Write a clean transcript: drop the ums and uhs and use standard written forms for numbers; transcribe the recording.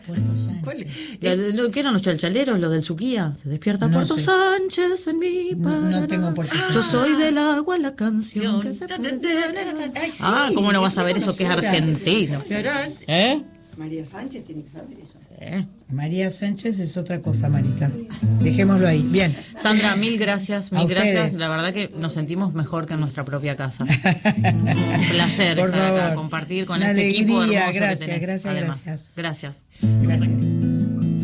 Puerto Sánchez. ¿Qué eran los chalchaleros? Lo del Suquía. Se despierta No Puerto sé. Sánchez en mi Paraná. No tengo Puerto Sánchez. Yo soy del agua, la canción que se puede... Ay, sí, ¿cómo no vas a ver eso que es argentino? ¿Eh? María Sánchez tiene que saber eso. María Sánchez es otra cosa, Marita. Dejémoslo ahí. Bien. Sandra, mil gracias, A ustedes. La verdad que nos sentimos mejor que en nuestra propia casa. Es un placer Por estar acá, favor. compartir con Una este equipo alegría. hermoso Gracias, que tenés. gracias, Además, gracias. gracias. Gracias.